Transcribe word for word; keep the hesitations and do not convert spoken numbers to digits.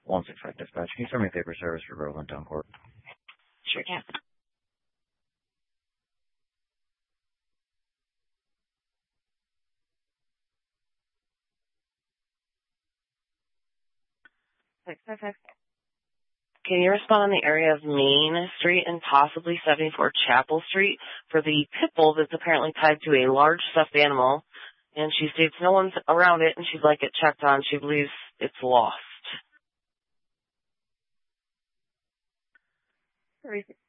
one six five dispatch. Can you send me paper service for Groveland Town Court? Sure can. Six five five. Can you respond on the area of Main Street and possibly seventy-four Chapel Street for the pit bull that's apparently tied to a large stuffed animal? And she states no one's around it, and she'd like it checked on. She believes it's lost.